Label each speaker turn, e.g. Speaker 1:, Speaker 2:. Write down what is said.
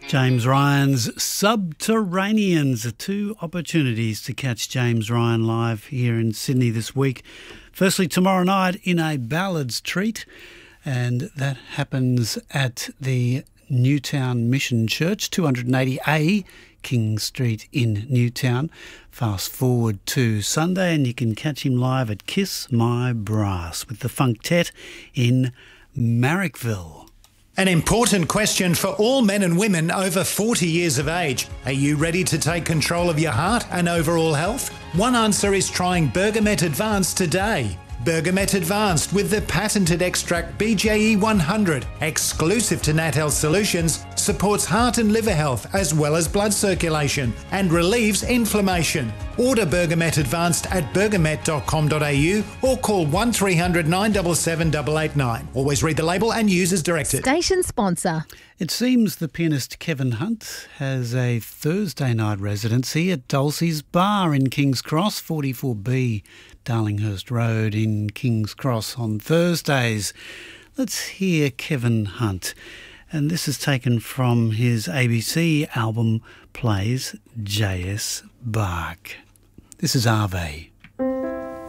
Speaker 1: James Ryan's Subterraneans. 2 opportunities to catch James Ryan live here in Sydney this week. Firstly, tomorrow night in a ballads treat, and that happens at the Newtown Mission Church, 280A King Street in Newtown. Fast forward to Sunday and you can catch him live at Kiss My Brass with the Funktet in Marrickville.
Speaker 2: An important question for all men and women over 40 years of age. Are you ready to take control of your heart and overall health? One answer is trying Bergamet Advanced today. Bergamet Advanced with the patented extract BJE 100, exclusive to Nat Health Solutions, supports heart and liver health as well as blood circulation and relieves inflammation. Order Bergamet Advanced at bergamet.com.au or call 1300 977 889. Always read the label and use as directed.
Speaker 3: Station sponsor.
Speaker 1: It seems the pianist Kevin Hunt has a Thursday night residency at Dulcie's Bar in King's Cross, 44B Darlinghurst Road in King's Cross on Thursdays. Let's hear Kevin Hunt. And this is taken from his ABC album Plays J.S. Bach. This is Ave.